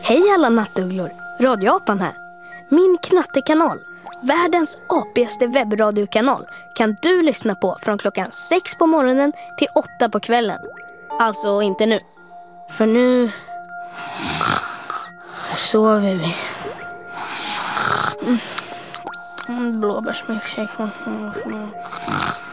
Hej alla nattugglor, Radioapan här. Min knattekanal, världens apigaste webbradiokanal, kan du lyssna på från klockan 6 på morgonen till 8 på kvällen. Alltså inte nu, för nu sover vi. Blåbärsmilkshake.